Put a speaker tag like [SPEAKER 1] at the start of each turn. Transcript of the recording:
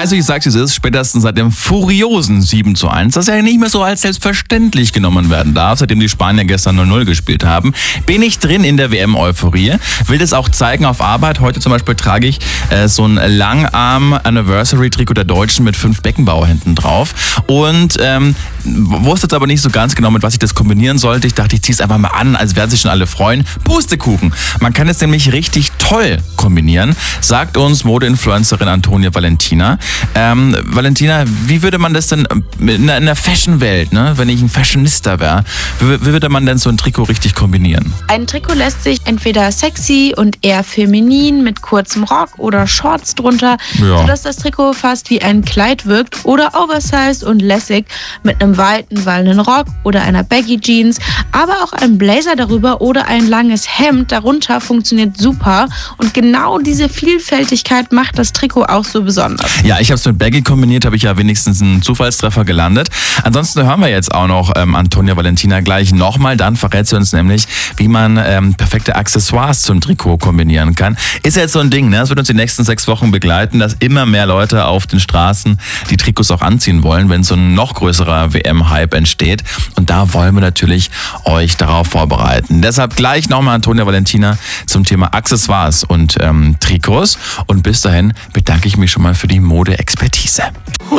[SPEAKER 1] Also ich sag's, es ist spätestens seit dem furiosen 7:1, das ja nicht mehr so als selbstverständlich genommen werden darf, seitdem die Spanier gestern 0-0 gespielt haben, bin ich drin in der WM-Euphorie. Will das auch zeigen auf Arbeit. Heute zum Beispiel trage ich so ein Langarm-Anniversary-Trikot der Deutschen mit 5 Beckenbauer hinten drauf. Und wusste jetzt aber nicht so ganz genau, mit was ich das kombinieren sollte. Ich dachte, ich zieh's einfach mal an, als werden sich schon alle freuen. Pustekuchen. Man kann es nämlich richtig toll kombinieren, sagt uns Modeinfluencerin Antonia Valentina. Valentina, wie würde man das denn in der Fashion-Welt, ne, wenn ich ein Fashionista wäre, wie würde man denn so ein Trikot richtig kombinieren?
[SPEAKER 2] Ein Trikot lässt sich entweder sexy und eher feminin mit kurzem Rock oder Shorts drunter, sodass das Trikot fast wie ein Kleid wirkt, oder oversized und lässig mit einem weiten, wallenden Rock oder einer Baggy Jeans, aber auch ein Blazer darüber oder ein langes Hemd darunter funktioniert super, und genau diese Vielfältigkeit macht das Trikot auch so besonders.
[SPEAKER 1] Ja, ich habe es mit Baggy kombiniert, habe ich ja wenigstens einen Zufallstreffer gelandet. Ansonsten hören wir jetzt auch noch Antonia Valentina gleich nochmal. Dann verrät sie uns nämlich, wie man perfekte Accessoires zum Trikot kombinieren kann. Ist ja jetzt so ein Ding, ne? Es wird uns die nächsten 6 Wochen begleiten, dass immer mehr Leute auf den Straßen die Trikots auch anziehen wollen, wenn so ein noch größerer WM-Hype entsteht. Und da wollen wir natürlich euch darauf vorbereiten. Deshalb gleich nochmal Antonia Valentina zum Thema Accessoires und Trikots. Und bis dahin bedanke ich mich schon mal für die Mode-Expertise.